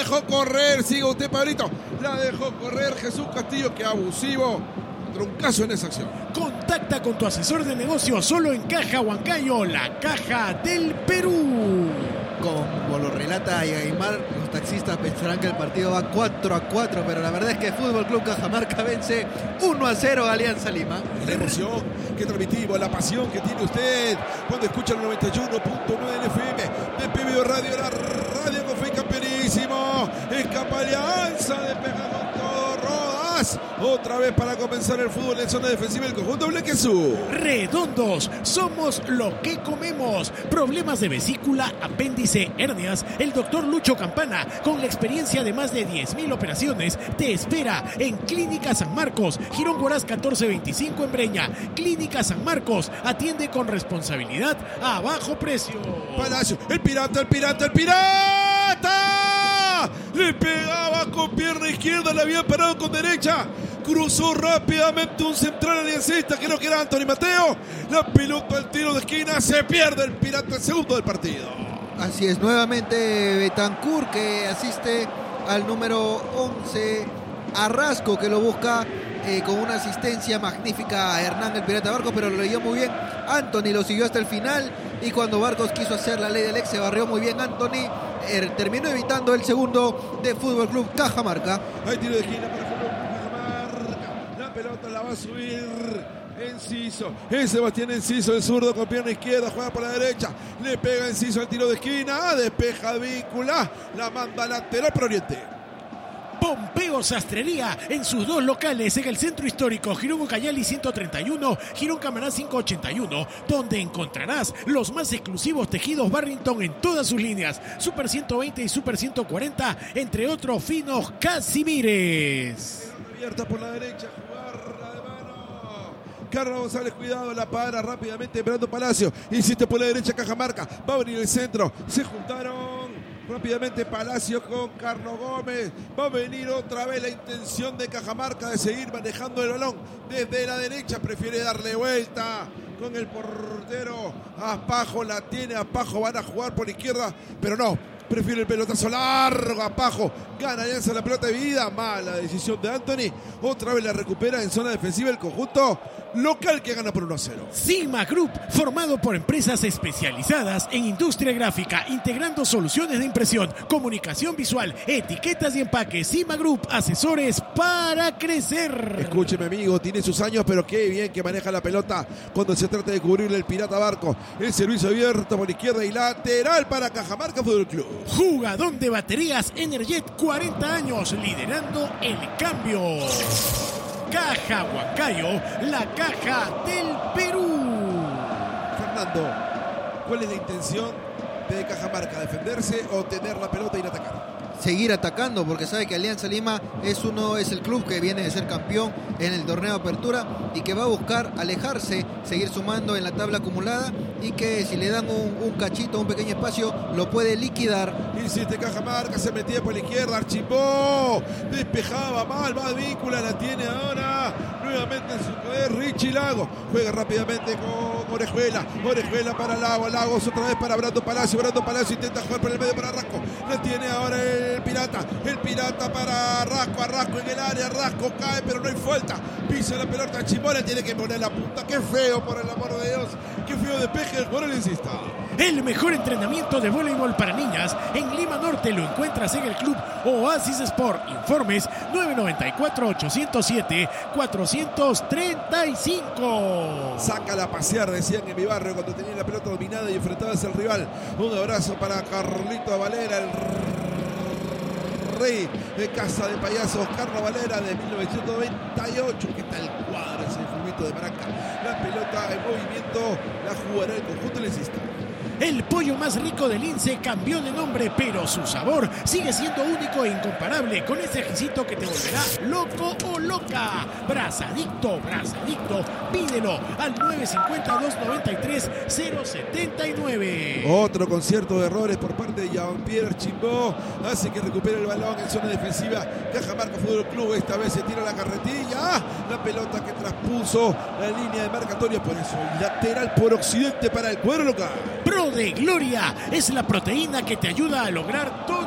dejó correr, siga usted, Pablito. La dejó correr Jesús Castillo, que abusivo. Truncazo en esa acción. Contacta con tu asesor de negocios solo en Caja Huancayo, la caja del Perú. Como lo relata Aymar, los taxistas pensarán que el partido va 4-4, pero la verdad es que Fútbol Club Cajamarca vence 1-0 a Alianza Lima. La emoción que transmitimos, la pasión que tiene usted cuando escucha el 91.9 del FM de PBO Radio, la radio con fe campeonísimo. Escapa Alianza, despeja con todo Rodas. Otra vez para comenzar el fútbol en zona defensiva el conjunto Blanque Azul. Redondos, somos lo que comemos. Problemas de vesícula, apéndice, hernias. El doctor Lucho Campana, con la experiencia de más de 10.000 operaciones, te espera en Clínica San Marcos, Girón Goraz 1425 en Breña. Clínica San Marcos, atiende con responsabilidad a bajo precio. Palacio, el pirata, el pirata, el pirata. Le pegaba con pierna izquierda, le había parado con derecha. Cruzó rápidamente un central aliancista, creo que era Anthony Mateo. La pelota al tiro de esquina, se pierde el pirata, el segundo del partido. Así es, nuevamente Betancourt, que asiste al número 11, Arrasco, que lo busca con una asistencia magnífica a Hernán el Pirata Barcos, pero lo leyó muy bien Anthony, lo siguió hasta el final, y cuando Barcos quiso hacer la ley del ex, se barrió muy bien Anthony, terminó evitando el segundo de Fútbol Club Cajamarca. Hay tiro de esquina para Fútbol Club Cajamarca, la pelota la va a subir Enciso, es Sebastián Enciso, el zurdo con pierna izquierda, juega por la derecha, le pega Enciso al tiro de esquina, despeja Víncula, la manda lateral para Oriente. Pompeo Sastrería en sus dos locales en el centro histórico Girón Ucayali 131, Girón Camaná 581, donde encontrarás los más exclusivos tejidos Barrington en todas sus líneas, Super 120 y Super 140, entre otros finos Casimires. Abierta por la derecha, jugarla de mano. Carlos González, cuidado, la para rápidamente esperando Palacio, insiste por la derecha Cajamarca, va a venir el centro, se juntaron rápidamente Palacio con Carlos Gómez. Va a venir otra vez la intención de Cajamarca de seguir manejando el balón desde la derecha. Prefiere darle vuelta con el portero. Aspajo la tiene. Aspajo van a jugar por izquierda, pero no. Prefiere el pelotazo largo. Aspajo gana Alianza la pelota de vida. Mala decisión de Anthony. Otra vez la recupera en zona defensiva el conjunto local, que gana por 1-0. Cima Group, formado por empresas especializadas en industria gráfica, integrando soluciones de impresión, comunicación visual, etiquetas y empaques. Cima Group, asesores para crecer. Escúcheme, amigo, tiene sus años, pero qué bien que maneja la pelota cuando se trata de cubrirle el Pirata Barco. El servicio abierto por izquierda y lateral para Cajamarca Fútbol Club. Jugadón de baterías Energet, 40 años, liderando el cambio. Caja Huancayo, la caja del Perú. Fernando, ¿cuál es la intención de Cajamarca? ¿Defenderse o tener la pelota e ir a atacar? Seguir atacando, porque sabe que Alianza Lima es el club que viene de ser campeón en el torneo de apertura y que va a buscar alejarse, seguir sumando en la tabla acumulada, y que si le dan un cachito, un pequeño espacio, lo puede liquidar. Insiste Cajamarca, se metía por la izquierda, Archimbó, despejaba mal, va Víncula, la tiene ahora nuevamente en su poder Richie Lago, juega rápidamente con Orejuela para Lagos otra vez para Brando Palacio intenta jugar por el medio para Arrasco, la tiene ahora el pirata para Arrasco en el área, Arrasco cae pero no hay falta, pisa la pelota, Archimbó le tiene que poner la punta, qué feo, por el amor de Dios, qué feo despeje el jugador insista. El mejor entrenamiento de voleibol para niñas en Lima Norte lo encuentras en el Club Oasis Sport. Informes 994-807-435. Sácala a pasear, decían en mi barrio cuando tenía la pelota dominada y enfrentabas al rival. Un abrazo para Carlito Valera, el rey de Casa de Payasos, Carlos Valera, de 1998. ¿Qué tal cuadro ese fulmito de Maraca? La pelota en movimiento la jugará el conjunto lesista. El pollo más rico del Lince cambió de nombre, pero su sabor sigue siendo único e incomparable, con ese exquisito que te volverá loco o loca. Brazadicto, pídelo al 950-293-079. Otro concierto de errores por parte de Jean-Pierre Archimbó hace que recupere el balón en zona defensiva. Cajamarca Fútbol Club, esta vez se tira la carretilla. La pelota que traspuso la línea de marcatoria, por eso lateral por occidente para el cuadro local. Pro de Gloria es la proteína que te ayuda a lograr todo